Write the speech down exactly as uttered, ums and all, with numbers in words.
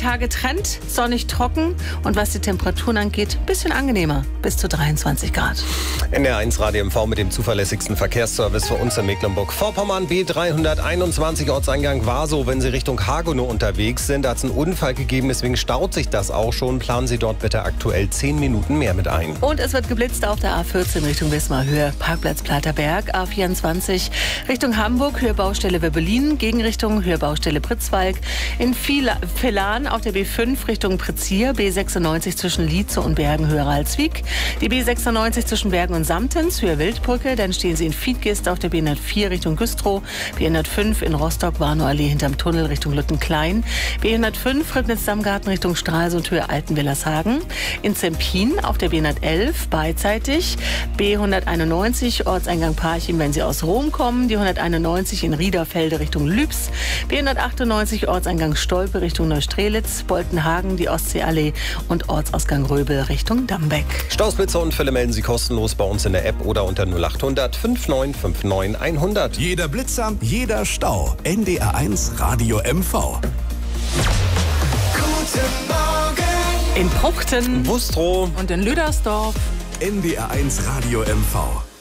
Tage Trend, sonnig trocken und was die Temperaturen angeht, ein bisschen angenehmer, bis zu dreiundzwanzig Grad. N D R eins Radio M V mit dem zuverlässigsten Verkehrsservice für uns in Mecklenburg-Vorpommern. B dreihunderteinundzwanzig Ortseingang Warsow. Wenn Sie Richtung Hagunow unterwegs sind, da hat es einen Unfall gegeben, deswegen staut sich das auch schon. Planen Sie dort bitte aktuell zehn Minuten mehr mit ein. Und es wird geblitzt auf der A vierzehn Richtung Wismar-Höhe, Parkplatz Platerberg, A vierundzwanzig Richtung Hamburg, Höhe Baustelle Webbelin, Gegenrichtung Höhe Baustelle Pritzwalk, in Villahn auf der B fünf Richtung Prizier, B sechsundneunzig zwischen Lietze und Bergen, Höhe Ralswiek, die B sechsundneunzig zwischen Bergen und Samtens, Höhe Wildbrücke, dann stehen Sie in Fiedgist auf der B hundertvier Richtung Güstrow, B hundertfünf in Rostock, Warnow Allee hinterm Tunnel Richtung Lüttenklein, B hundertfünf Ribnitz-Dammgarten Richtung Stralsund, Höhe Altenwillershagen, in Zempin auf der B hundertelf beidseitig, B hunderteinundneunzig Ortseingang Parchim, wenn Sie aus Rom kommen, die hunderteinundneunzig in Riederfelde Richtung Lübs, B hundertachtundneunzig Ortseingang Stolpe Richtung Neustrelitz, Boltenhagen, die Ostseeallee und Ortsausgang Röbel Richtung Dambeck. Staus, Blitzer und Fälle melden Sie kostenlos bei uns in der App oder unter null achthundert fünfundneunzig neunundfünfzig hundert. Jeder Blitzer, jeder Stau. N D R eins Radio M V. Guten Morgen! In Pruchten Wustrow und in Lüdersdorf. N D R eins Radio M V.